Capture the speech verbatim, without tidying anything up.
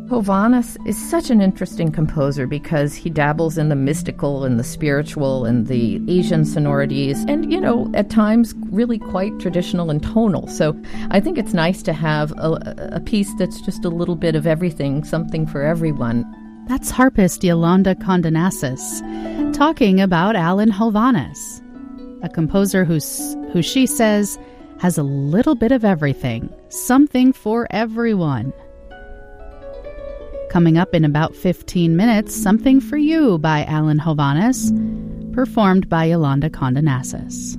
Hovhannes is such an interesting composer because he dabbles in the mystical and the spiritual and the Asian sonorities and, you know, at times really quite traditional and tonal. So I think it's nice to have a, a piece that's just a little bit of everything, something for everyone. That's harpist Yolanda Condenasis talking about Alan Hovhannes, a composer who's, who she says has a little bit of everything, something for everyone. Coming up in about fifteen minutes, Something for You by Alan Hovhannes, performed by Yolanda Condenasis.